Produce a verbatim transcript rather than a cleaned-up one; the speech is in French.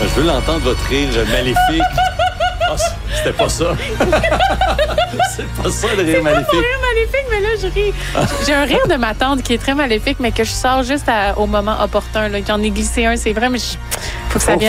Je veux l'entendre, votre rire maléfique. Ah, c'était pas ça. C'est pas ça, le rire C'est maléfique. pas mon rire maléfique, mais là, je ris. J'ai un rire de ma tante qui est très maléfique, mais que je sors juste à- au moment opportun. Là. J'en ai glissé un, c'est vrai, mais il faut que ça vienne.